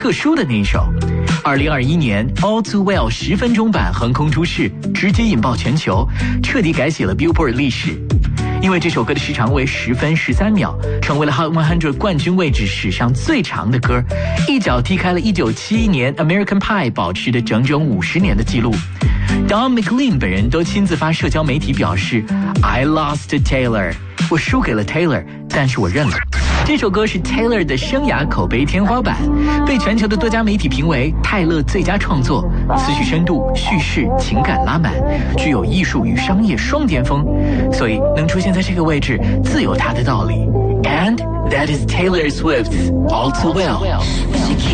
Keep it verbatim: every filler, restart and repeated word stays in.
特殊的那一首。二零二一年 All Too Well 十分钟版横空出世，直接引爆全球，彻底改写了 Billboard 历史。因为这首歌的时长为十分十三秒，成为了 Hot 一百冠军位置史上最长的歌，一脚踢开了一九七一年 American Pie 保持的整整五十年的记录。Don McLean 本人都亲自发社交媒体表示 I lost to Taylor， 我输给了 Taylor， 但是我认了。这首歌是 Taylor 的生涯口碑天花板，被全球的多家媒体评为泰勒最佳创作，词曲深度、叙事、情感拉满，具有艺术与商业双巅峰，所以能出现在这个位置自有它的道理。And that is Taylor Swift's All Too Well。